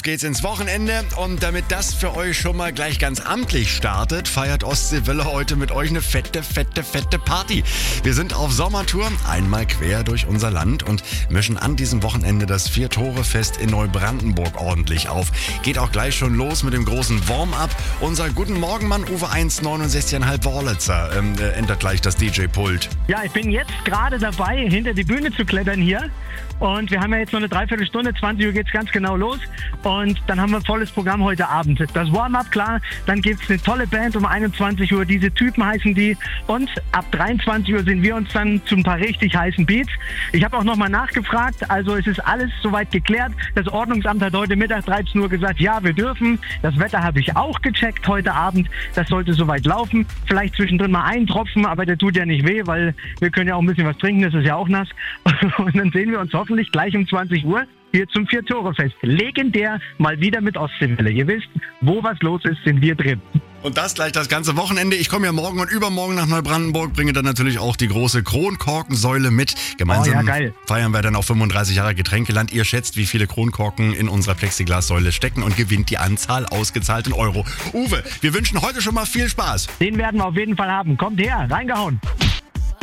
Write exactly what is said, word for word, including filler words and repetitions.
geht's ins Wochenende und damit das für euch schon mal gleich ganz amtlich startet, feiert Ostseewelle heute mit euch eine fette, fette, fette Party. Wir sind auf Sommertour, einmal quer durch unser Land und mischen an diesem Wochenende das Vier-Tore-Fest in Neubrandenburg ordentlich auf. Geht auch gleich schon los mit dem großen Warm-up. Unser Guten Morgen-Mann Uwe eins neunundsechzig Komma fünf Wörlitzer ähm, äh, ändert gleich das D J-Pult. Ja, ich bin jetzt gerade dabei, hinter die Bühne zu klettern hier. Und wir haben ja jetzt noch eine Dreiviertelstunde, zwanzig Uhr geht's ganz genau los. Und dann haben wir ein volles Programm heute Abend. Das Warm-up, klar, dann gibt's eine tolle Band um einundzwanzig Uhr, diese Typen heißen die. Und ab dreiundzwanzig Uhr sehen wir uns dann zu ein paar richtig heißen Beats. Ich habe auch nochmal nachgefragt, also es ist alles soweit geklärt. Das Ordnungsamt hat heute Mittag dreizehn Uhr gesagt, ja, wir dürfen. Das Wetter habe ich auch gecheckt heute Abend. Das sollte soweit laufen. Vielleicht zwischendrin mal einen Tropfen, aber der tut ja nicht weh, weil wir können ja auch ein bisschen was trinken, das ist ja auch nass. Und dann sehen wir uns hoffentlich gleich um zwanzig Uhr hier zum Vier-Tore-Fest. Legendär, mal wieder mit Ostseewelle. Ihr wisst, wo was los ist, sind wir drin. Und das gleich das ganze Wochenende. Ich komme ja morgen und übermorgen nach Neubrandenburg, bringe dann natürlich auch die große Kronkorkensäule mit. Gemeinsam oh, ja, geil. feiern wir dann auch fünfunddreißig Jahre Getränkeland. Ihr schätzt, wie viele Kronkorken in unserer Plexiglassäule stecken und gewinnt die Anzahl ausgezahlt in Euro. Uwe, wir wünschen heute schon mal viel Spaß. Den werden wir auf jeden Fall haben. Kommt her, reingehauen.